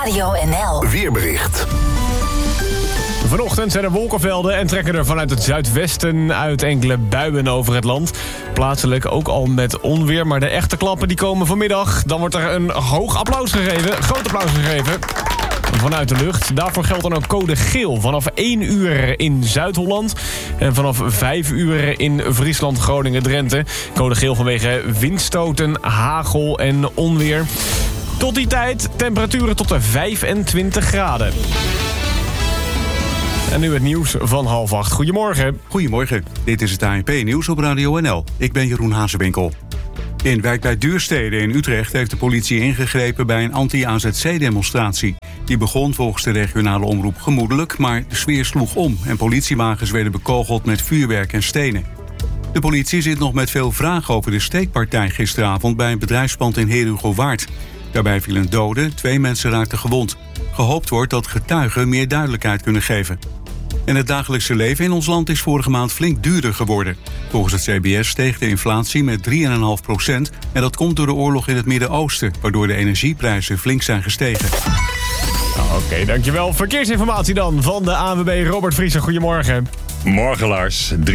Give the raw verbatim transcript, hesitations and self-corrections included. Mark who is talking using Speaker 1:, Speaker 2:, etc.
Speaker 1: Radio N L
Speaker 2: Weerbericht.
Speaker 3: Vanochtend zijn er wolkenvelden en trekken er vanuit het zuidwesten uit enkele buien over het land. Plaatselijk ook al met onweer, maar de echte klappen die komen vanmiddag. Dan wordt er een hoog applaus gegeven, een groot applaus gegeven vanuit de lucht. Daarvoor geldt dan ook code geel vanaf één uur in Zuid-Holland en vanaf vijf uur in Friesland, Groningen, Drenthe. Code geel vanwege windstoten, hagel en onweer. Tot die tijd temperaturen tot de vijfentwintig graden. En nu het nieuws van half acht. Goedemorgen.
Speaker 4: Goedemorgen, dit is het A N P-nieuws op Radio N L. Ik ben Jeroen Hazewinkel. In wijk bij Duurstede in Utrecht heeft de politie ingegrepen bij een anti-A Z C-demonstratie. Die begon volgens de regionale omroep gemoedelijk, maar de sfeer sloeg om en politiewagens werden bekogeld met vuurwerk en stenen. De politie zit nog met veel vragen over de steekpartij gisteravond bij een bedrijfspand in Heerhugowaard. Daarbij vielen doden, twee mensen raakten gewond. Gehoopt wordt dat getuigen meer duidelijkheid kunnen geven. En het dagelijkse leven in ons land is vorige maand flink duurder geworden. Volgens het C B S steeg de inflatie met drie komma vijf procent. En dat komt door de oorlog in het Midden-Oosten, waardoor de energieprijzen flink zijn gestegen.
Speaker 3: Oké, okay, dankjewel. Verkeersinformatie dan van de A N W B Robert Vriezer. Goedemorgen.
Speaker 5: Morgen, Lars.